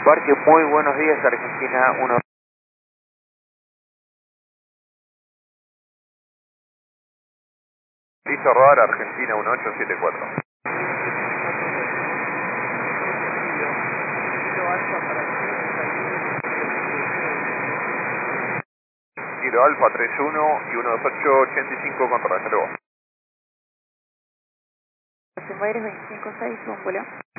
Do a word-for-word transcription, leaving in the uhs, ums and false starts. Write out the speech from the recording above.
Parque, muy buenos días, Argentina uno. Listo, rodar, Argentina uno ocho siete cuatro. Kilo Alfa treinta y uno y uno dos ocho ochenta y cinco con radar. Aires veinticinco seis, un vuelo.